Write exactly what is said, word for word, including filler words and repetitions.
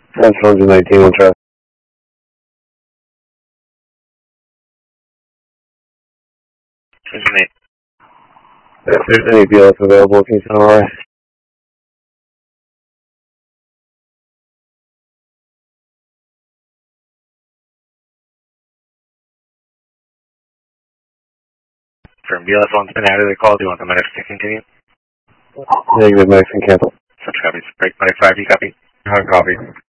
Central Engine nineteen on track. Engine eight. If there's any B L S available, can you send them our way? From B L S one's been added to the call. Do you want the medics to continue? Negative, Mexican cancel. Such copies. Break ninety-five, you copy? Hard copy.